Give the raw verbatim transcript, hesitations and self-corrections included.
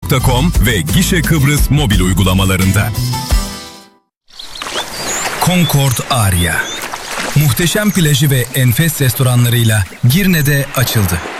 nokta com ve Gişe Kıbrıs mobil uygulamalarında. Concord Aria. Muhteşem plajı ve enfes restoranlarıyla Girne'de açıldı.